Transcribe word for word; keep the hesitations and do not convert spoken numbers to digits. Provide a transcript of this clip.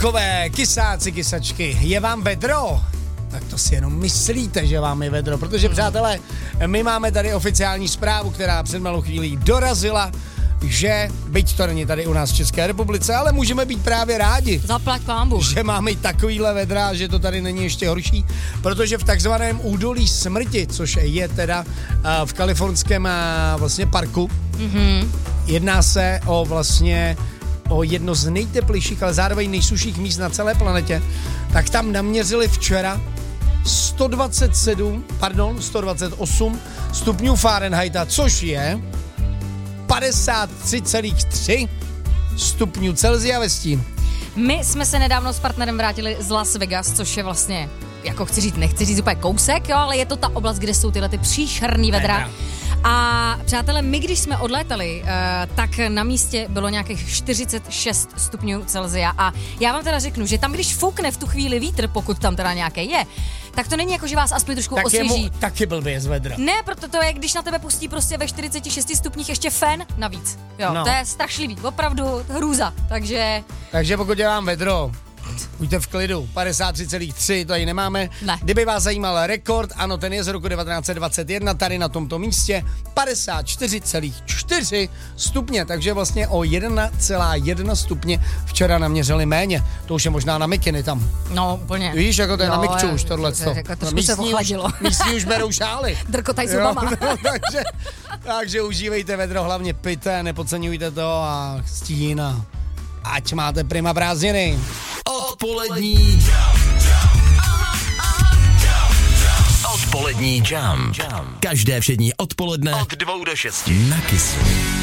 Holkové, kysáci, kysačky, je vám vedro? Tak to si jenom myslíte, že vám je vedro, protože přátelé, my máme tady oficiální zprávu, která před malou chvílí dorazila, že, byť to není tady u nás v České republice, ale můžeme být právě rádi. Zaplať pánbu. Že máme takovýhle vedra, že to tady není ještě horší, protože v takzvaném údolí smrti, což je teda uh, v kalifornském uh, vlastně parku, mm-hmm. jedná se o vlastně o jedno z nejteplejších, ale zároveň nejsuších míst na celé planetě, tak tam naměřili včera sto dvacet sedm, pardon, sto dvacet osm stupňů Fahrenheita, což je padesát tři celá tři stupňů Celsia ve stínu. My jsme se nedávno s partnerem vrátili z Las Vegas, což je vlastně, jako chci říct, nechci říct úplně kousek, jo, ale je to ta oblast, kde jsou tyhle ty příšerný vedra. A přátelé, my když jsme odlétali, uh, tak na místě bylo nějakých čtyřicet šest stupňů Celsia a já vám teda řeknu, že tam, když foukne v tu chvíli vítr, pokud tam teda nějaký je, tak to není jako, že vás aspoň trošku tak osvěží. Je mu taky blbě z vedra. Ne, proto to je, když na tebe pustí prostě ve čtyřiceti šesti stupních ještě fén navíc. Jo, no. To je strašlivý, opravdu hrůza, takže... Takže pokud je vám vedro, buďte v klidu, padesát tři celá tři, to tady nemáme. Ne. Kdyby vás zajímal rekord, ano, ten je z roku devatenáct set dvacet jedna, tady na tomto místě, padesát čtyři celá čtyři stupně, takže vlastně o jedna celá jedna stupně včera naměřili méně. To už je možná na mikiny tam. No, úplně. Víš, jako to je no, na mikču už tohleto. Jako trošku se ochladilo. Místní už berou šály. Drkotaj zubama. No, takže, takže užívejte vedro, hlavně pijte, nepodceňujte to a stín a ať máte prima prázdniny. Odpolední Odpolední jam. Každé všední odpoledne od dvou do šesti na Kissu.